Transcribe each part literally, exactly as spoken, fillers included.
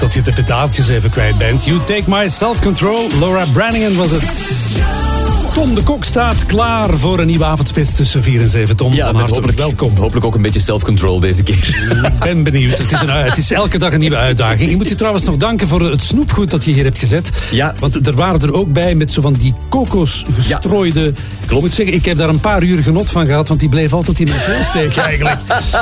tot je de pedaaltjes even kwijt bent. You Take My Self-Control, Laura Branigan was het. Tom de Kok staat klaar voor een nieuwe avondspits tussen vier en zeven. Tom, ja, van harte hopelijk, welkom. Hopelijk ook een beetje self-control deze keer. Ik ben benieuwd. Het is, een, het is elke dag een nieuwe uitdaging. Ik moet je trouwens nog danken voor het snoepgoed dat je hier hebt gezet. Ja. Want er waren er ook bij met zo van die kokos gestrooide... Ja. Ik moet zeggen, ik heb daar een paar uur genot van gehad, want die bleef altijd in mijn keel steken eigenlijk.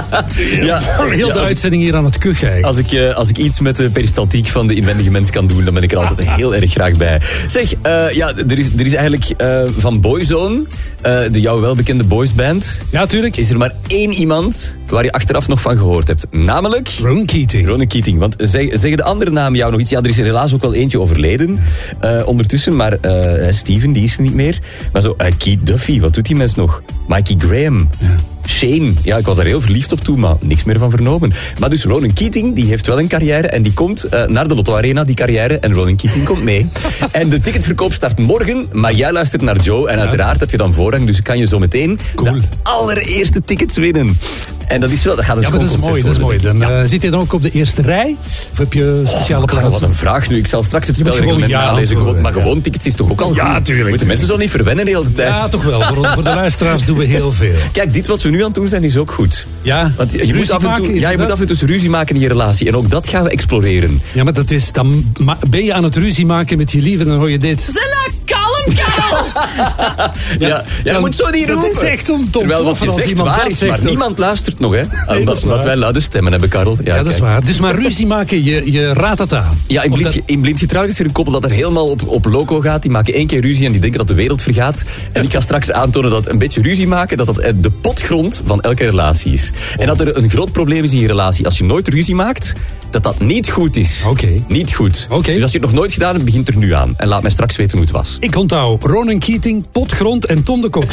Ja, heel ja, de uitzending hier aan het kuchen eigenlijk. Als ik, uh, als ik iets met de peristaltiek van de inwendige mens kan doen, dan ben ik er altijd ja. heel erg graag bij. Zeg, uh, ja, er is, er is eigenlijk uh, van Boyzone, uh, de jou welbekende boysband... Ja, tuurlijk. Is er maar één iemand waar je achteraf nog van gehoord hebt. Namelijk... Ronan Keating. Ronan Keating. Want zeg, zeggen de andere namen jou nog iets? Ja, er is er helaas ook wel eentje overleden uh, ondertussen. Maar uh, Steven, die is er niet meer. Maar zo, uh, Keith Duffy, wat doet die mens nog? Mikey Graham. Ja. Shame. Ja, ik was daar heel verliefd op toen, maar niks meer van vernomen. Maar dus Ronan Keating, die heeft wel een carrière en die komt uh, naar de Lotto Arena, die carrière. En Ronan Keating komt mee. En de ticketverkoop start morgen, maar jij luistert naar Joe. En ja. uiteraard heb je dan voorrang, dus kan je zo meteen cool. de allereerste tickets winnen. En dat is wel, dat gaat een ja, maar dat is mooi, dat is mooi. Dan, ja. uh, zit je dan ook op de eerste rij? Of heb je speciale oh, plaatsen? Wat een vraag nu. Ik zal straks het spelreglement ja, nalezen. Gewoon, maar gewoon tickets is toch ook al ja, goed? Tuurlijk. Moeten mensen zo niet verwennen de hele tijd? Ja, toch wel. Voor, voor de luisteraars doen we heel veel. Kijk, dit wat we nu aan het doen zijn is ook goed. Ja, want je, moet af, en toe, ja, je moet af en toe ruzie maken in je relatie. En ook dat gaan we exploreren. Ja, maar dat is, dan ben je aan het ruzie maken met je lief en dan hoor je dit. Zella, kalm, kalm! ja, ja, ja, je moet zo niet roepen. Dat is echt om Tom. Terwijl wat je zegt waar is, maar niemand luistert nog, hè. Nee, dat wat wij luide stemmen hebben, Karel. Ja, ja dat kijk. is waar. Dus maar ruzie maken, je, je raadt het aan. Ja, in blind, dat... in blind getrouwd is er een koppel dat er helemaal op, op loco gaat. Die maken één keer ruzie en die denken dat de wereld vergaat. En ik ga straks aantonen dat een beetje ruzie maken, dat dat de potgrond van elke relatie is. Oh. En dat er een groot probleem is in je relatie. Als je nooit ruzie maakt, dat dat niet goed is. Oké. Okay. Niet goed. Okay. Dus als je het nog nooit gedaan hebt, begint er nu aan. En laat mij straks weten hoe het was. Ik onthoud Ronan Keating, potgrond en Tom de Kok.